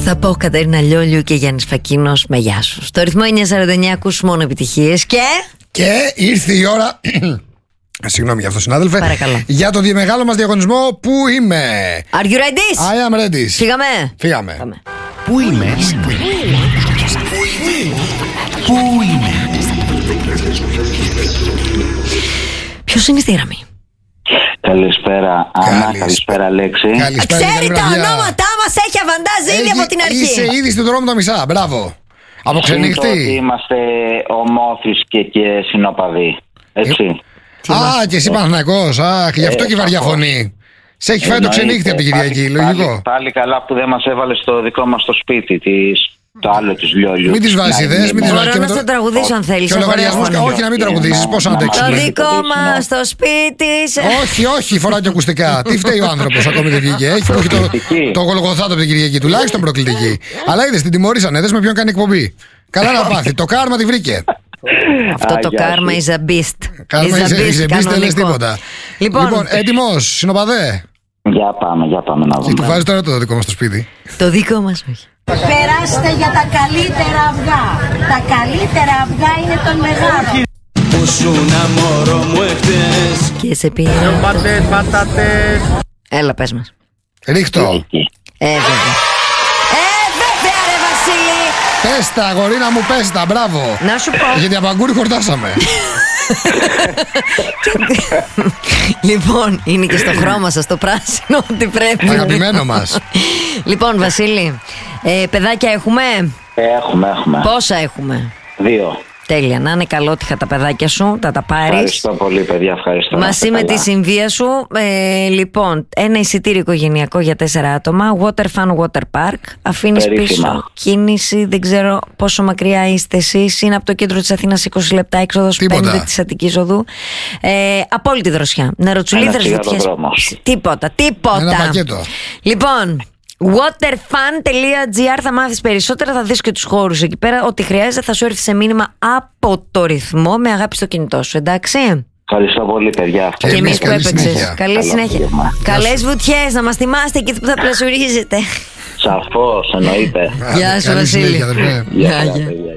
Θα πω Κατερίνα Λιόλιου και Γιάννης Φακίνος με γεια σου. Στο ρυθμό 949 ακούς μόνο επιτυχίες και ήρθε η ώρα. Συγγνώμη για αυτό, συνάδελφε. Παρακαλώ. Για το μεγάλο μας διαγωνισμό. Πού είμαι? Are you ready? I am ready. Φύγαμε. Πού είμαι? Πού είμαι? Ποιος είναι στη γραμμή? Καλησπέρα Άννα, καλησπέρα Αλέξη. Ξέρει τα ονόματά μας, έχει αβαντάζ ήδη από την αρχή. Είσαι ήδη στον δρόμο τα μισά, μπράβο. Από ξενύχτη. Είμαστε ομόφυλοι και συνοπαδοί, έτσι. Α, και εσύ Παναθηναϊκός, γι' αυτό και βαριά φωνή. Σε έχει φάει το ξενύχτη από την Κυριακή, λογικό. Πάλι καλά που δεν μας έβαλε στο δικό μας το σπίτι το άλλο της Λιόλιου. Μην τις βάζεις ιδέες, μην τις βάζεις. Μπορώ να στο τραγουδήσω αν θέλεις. Και ο λογαριασμός, όχι να μην τραγουδήσεις, πώς να αντέξουμε. Το δικό μας το σπίτι. Όχι, φοράω και ακουστικά. Τι φταίει ο άνθρωπος, ακόμη δεν βγήκε. Έχει το Γολγοθάτο από την Κυριακή, τουλάχιστον προκλητική. Αλλά είδες, την τιμωρήσανε, δες με ποιον κάνει εκπομπή. Καλά να πάθει, το κάρμα τη βρήκε. Αυτό το κάρμα is a beast. Κάρμα is a beast, δεν λες τίποτα. Λοιπόν, έτοιμος, συνοπαδέ. Για πάμε να δούμε. Του βάζεις τώρα το δικό μας το σπίτι. Το δικό μας όχι. Περάστε για τα καλύτερα αυγά. Τα καλύτερα αυγά είναι των μεγάλων. Που σου να μωρό μου εχθές. Και σε πήρε. Πατάτες. Έλα πες μας. Ρίχτω. Βέβαια ρε Βασίλη. Πες τα αγορίνα μου, πες τα, μπράβο. Να σου πω. Γιατί από αγκούρι χορτάσαμε. Λοιπόν, είναι και στο χρώμα σας το πράσινο ότι πρέπει. Αγαπημένο μας. Λοιπόν Βασίλη, παιδάκια έχουμε? Έχουμε. Πόσα έχουμε? 2. Τέλεια, να είναι καλότυχα τα παιδάκια σου, θα τα πάρεις. Ευχαριστώ πολύ παιδιά, ευχαριστώ. Μαζί με τη συμβία σου. Λοιπόν, ένα εισιτήριο οικογενειακό για 4 άτομα. Water Fun Water Park. Αφήνεις πίσω κίνηση, δεν ξέρω πόσο μακριά είστε εσείς. Είναι από το κέντρο της Αθήνας 20 λεπτά, έξοδος 5 της Αττικής Οδού. Απόλυτη δροσιά. Νεροτσουλίδρες, βουτιές. Τίποτα. Ένα πακέτο. Λοιπόν, waterfun.gr, θα μάθεις περισσότερα, θα δεις και τους χώρους εκεί πέρα. Ό,τι χρειάζεται θα σου έρθει σε μήνυμα από το ρυθμό με αγάπη στο κινητό σου, εντάξει? Ευχαριστώ πολύ παιδιά. Και εμείς που έπαιξες. Καλή συνέχεια. Καλές βουτιές, να μας θυμάστε εκεί που θα πλασουρίζετε. Σαφώς, εννοείται. Γεια σου Βασίλη. Καλή συνέχεια, αδερφέ. Γεια.